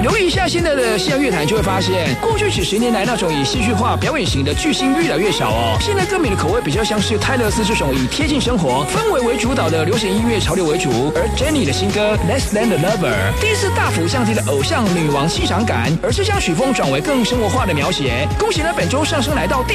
留意一下现在的西洋乐坛，就会发现，过去几10年来那种以戏剧化表演型的巨星越来越少哦。现在歌迷的口味比较像是泰勒斯这种以贴近生活、氛围为主导的流行音乐潮流为主，而 Jennie 的新歌 Less Than the Lover 第一次大幅降低了偶像女王气场感，而是将曲风转为更生活化的描写。恭喜呢，本周上升来到第